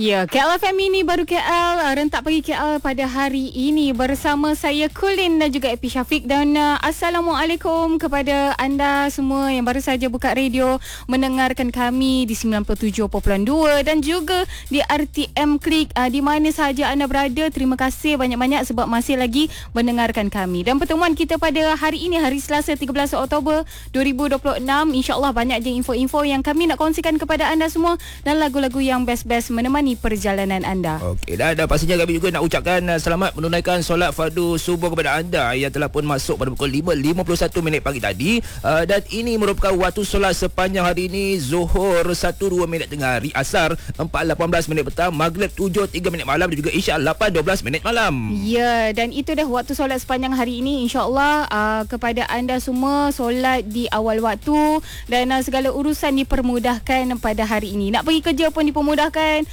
Ya, KL FM ini baru KL rentak pagi KL pada hari ini bersama saya Kulin dan juga Epi Syafiq dan Assalamualaikum kepada anda semua yang baru saja buka radio mendengarkan kami di 97.2 dan juga di RTM Klik di mana sahaja anda berada. Terima kasih banyak-banyak sebab masih lagi mendengarkan kami. Dan pertemuan kita pada hari ini, hari Selasa 13 Oktober 2026, insya-Allah banyak je info-info yang kami nak kongsikan kepada anda semua dan lagu-lagu yang best-best menemani perjalanan anda. Okey, dan pastinya kami juga nak ucapkan selamat menunaikan solat fardu subuh kepada anda yang telah pun masuk pada pukul 5.51 pagi tadi. Dan ini merupakan waktu solat sepanjang hari ini. Zuhur 1:02 tengah hari, Asar 4:18 petang, Maghrib 7:03 malam dan juga Isyak 8:12 malam. Ya, dan itu dah waktu solat sepanjang hari ini. InsyaAllah kepada anda semua solat di awal waktu dan segala urusan dipermudahkan pada hari ini. Nak pergi kerja pun dipermudahkan,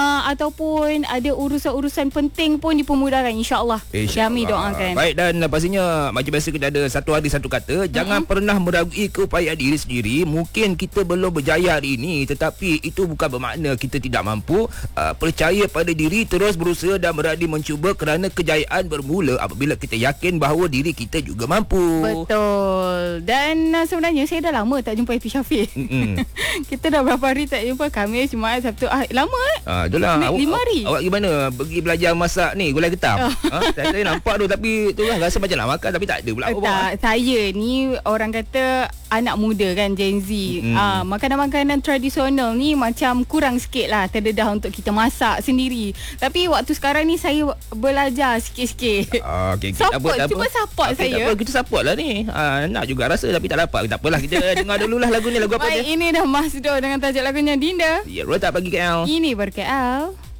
ataupun ada urusan-urusan penting pun dipermudahkan, insya-Allah. Kami doakan. Baik, dan pastinya macam biasa kita ada satu hari satu kata. Jangan pernah meragui keupayaan diri sendiri. Mungkin kita belum berjaya hari ini, tetapi itu bukan bermakna kita tidak mampu. Percaya pada diri, terus berusaha dan berani mencuba kerana kejayaan bermula apabila kita yakin bahawa diri kita juga mampu. Betul. Dan sebenarnya saya dah lama tak jumpa Epi Syafiq. Kita dah berapa hari tak jumpa. Kami Jumaat, Sabtu, lama itulah. 5 hari. Awak gimana? Pergi belajar masak ni gulai ketam. Saya nampak tu, tapi tu lah rasa macam nak makan tapi tak ada pula. Tak, saya ni orang kata anak muda kan, Gen Z. Makanan-makanan tradisional ni macam kurang sikit lah terdedah untuk kita masak sendiri. Tapi waktu sekarang ni saya belajar sikit-sikit. Okay, support, cuba support saya. Kita support lah ni. Nak juga rasa tapi tak dapat. Tak apalah, kita dengar dululah lagu ni. Lagu apa Baik, je? ini dah Masdo dengan tajuk lagunya Dinda. Ya, Rotak Pagi KL. Ini ber KL.